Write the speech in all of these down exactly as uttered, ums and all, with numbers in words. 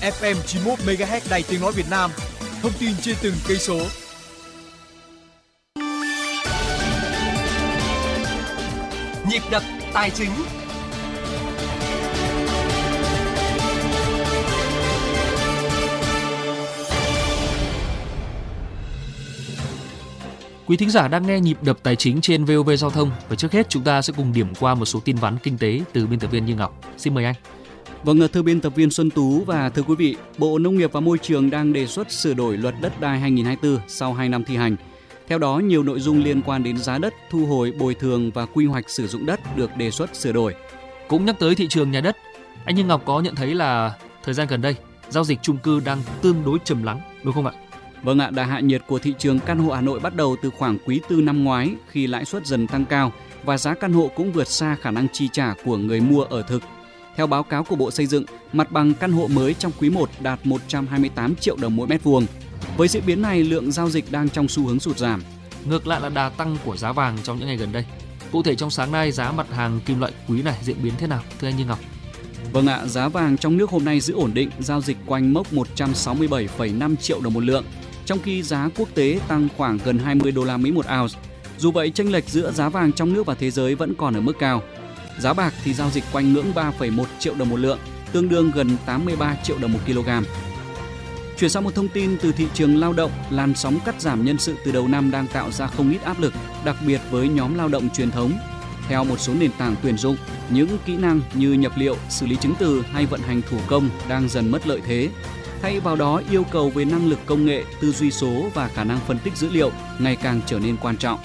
ép em chín mươi mốt mê ga héc Đài Tiếng nói Việt Nam. Thông tin trên từng cây số. Nhịp đập tài chính. Quý thính giả đang nghe nhịp đập tài chính trên vê o vê Giao thông, và trước hết chúng ta sẽ cùng điểm qua một số tin vắn kinh tế từ biên tập viên Như Ngọc. Xin mời anh. Vâng, thưa biên tập viên Xuân Tú và thưa quý vị, Bộ Nông nghiệp và Môi trường đang đề xuất sửa đổi Luật Đất đai hai nghìn không trăm hai mươi tư sau hai năm thi hành. Theo đó, nhiều nội dung liên quan đến giá đất, thu hồi, bồi thường và quy hoạch sử dụng đất được đề xuất sửa đổi. Cũng nhắc tới thị trường nhà đất, anh Như Ngọc có nhận thấy là thời gian gần đây giao dịch chung cư đang tương đối trầm lắng, đúng không ạ? Vâng ạ, đà hạ nhiệt của thị trường căn hộ Hà Nội bắt đầu từ khoảng quý tư năm ngoái khi lãi suất dần tăng cao và giá căn hộ cũng vượt xa khả năng chi trả của người mua ở thực. Theo báo cáo của Bộ Xây dựng, mặt bằng căn hộ mới trong quý một đạt một trăm hai mươi tám triệu đồng mỗi mét vuông. Với diễn biến này, lượng giao dịch đang trong xu hướng sụt giảm. Ngược lại là đà tăng của giá vàng trong những ngày gần đây. Cụ thể trong sáng nay, giá mặt hàng kim loại quý này diễn biến thế nào, thưa anh Như Ngọc? Vâng ạ, giá vàng trong nước hôm nay giữ ổn định, giao dịch quanh mốc một trăm sáu mươi bảy phẩy năm triệu đồng một lượng, trong khi giá quốc tế tăng khoảng gần hai mươi đô la Mỹ một ounce. Dù vậy, chênh lệch giữa giá vàng trong nước và thế giới vẫn còn ở mức cao. Giá bạc thì giao dịch quanh ngưỡng ba phẩy một triệu đồng một lượng, tương đương gần tám mươi ba triệu đồng một kg. Chuyển sang một thông tin từ thị trường lao động, làn sóng cắt giảm nhân sự từ đầu năm đang tạo ra không ít áp lực, đặc biệt với nhóm lao động truyền thống. Theo một số nền tảng tuyển dụng, những kỹ năng như nhập liệu, xử lý chứng từ hay vận hành thủ công đang dần mất lợi thế. Thay vào đó, yêu cầu về năng lực công nghệ, tư duy số và khả năng phân tích dữ liệu ngày càng trở nên quan trọng.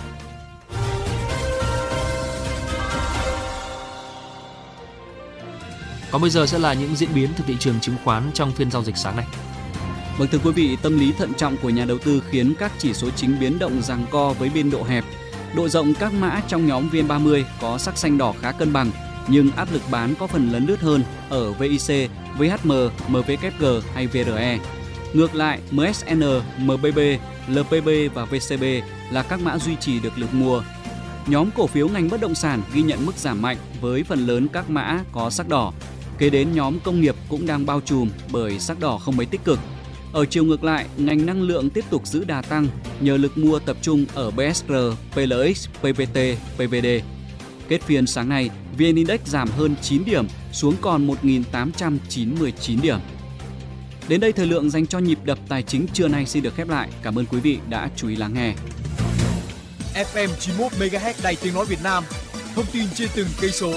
Còn bây giờ sẽ là những diễn biến từ thị trường chứng khoán trong phiên giao dịch sáng nay. Vâng, thưa quý vị, tâm lý thận trọng của nhà đầu tư khiến các chỉ số chính biến động giằng co với biên độ hẹp. Độ rộng các mã trong nhóm vê en ba mươi có sắc xanh đỏ khá cân bằng, nhưng áp lực bán có phần lấn lướt hơn ở vê i xê, vê hát em, em vê kép giê hay vê rờ e. Ngược lại, em ét en, em bê bê, lờ pê bê và vê xê bê là các mã duy trì được lực mua. Nhóm cổ phiếu ngành bất động sản ghi nhận mức giảm mạnh với phần lớn các mã có sắc đỏ. Kế đến nhóm công nghiệp cũng đang bao trùm bởi sắc đỏ không mấy tích cực. Ở chiều ngược lại, ngành năng lượng tiếp tục giữ đà tăng nhờ lực mua tập trung ở bê ét rờ, pê lờ ích, pê vê tê, pê vê đê. Kết phiên sáng nay, vê en Index giảm hơn chín điểm xuống còn một nghìn tám trăm chín mươi chín điểm. Đến đây thời lượng dành cho nhịp đập tài chính trưa nay xin được khép lại. Cảm ơn quý vị đã chú ý lắng nghe. ép em chín mươi mốt mê ga héc Đài Tiếng nói Việt Nam. Thông tin trên từng cây số.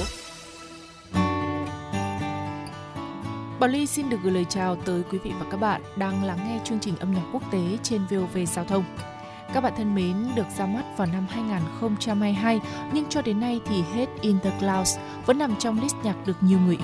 Bảo Ly xin được gửi lời chào tới quý vị và các bạn đang lắng nghe chương trình âm nhạc quốc tế trên vê o vê Giao thông. Các bạn thân mến, được ra mắt vào năm hai nghìn không trăm hai mươi hai nhưng cho đến nay thì Head in the Clouds vẫn nằm trong list nhạc được nhiều người